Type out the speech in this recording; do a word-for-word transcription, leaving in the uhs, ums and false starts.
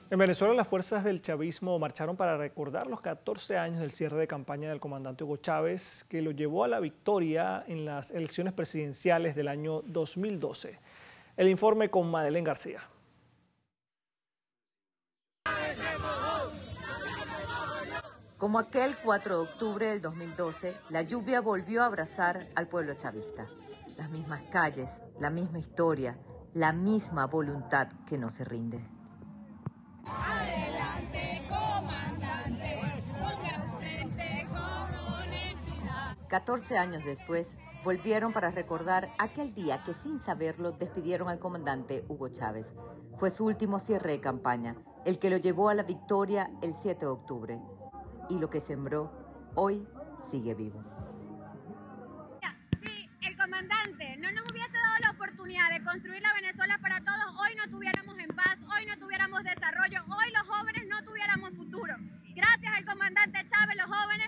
En Venezuela, las fuerzas del chavismo marcharon para recordar los catorce años del cierre de campaña del comandante Hugo Chávez, que lo llevó a la victoria en las elecciones presidenciales del año dos mil doce. El informe con Madeleine García. Como aquel cuatro de octubre del dos mil doce, la lluvia volvió a abrazar al pueblo chavista. Las mismas calles, la misma historia, la misma voluntad que no se rinde. Adelante, comandante, ponga frente con honestidad. catorce años después, volvieron para recordar aquel día que sin saberlo despidieron al comandante Hugo Chávez. Fue su último cierre de campaña, el que lo llevó a la victoria el siete de octubre. Y lo que sembró, hoy sigue vivo. Si el comandante no nos hubiese dado la oportunidad de construir la Venezuela para todos, hoy no tuviéramos en paz, hoy no tuviéramos desarrollo, hoy los jóvenes no tuviéramos futuro. Gracias al comandante Chávez, los jóvenes